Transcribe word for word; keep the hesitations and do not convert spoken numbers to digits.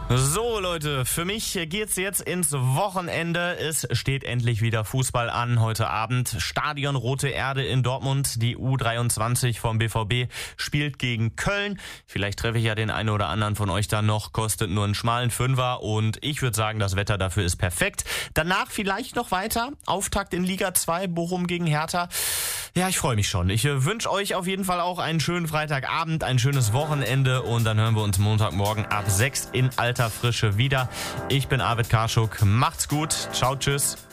So Leute, für mich geht's jetzt ins Wochenende. Es steht endlich wieder Fußball an heute Abend. Stadion Rote Erde in Dortmund. Die U dreiundzwanzig vom B V B spielt gegen Köln. Vielleicht treffe ich ja den einen oder anderen von euch dann noch. Kostet nur einen schmalen Fünfer und ich würde sagen, das Wetter dafür ist perfekt. Danach vielleicht noch weiter. Auftakt in Liga zwei, Bochum gegen Hertha. Ja, ich freue mich schon. Ich äh, wünsche euch auf jeden Fall auch einen schönen Freitagabend, ein schönes Wochenende und dann hören wir uns Montagmorgen ab sechs in alter Frische wieder. Ich bin Arvid Karschuk. Macht's gut. Ciao, tschüss.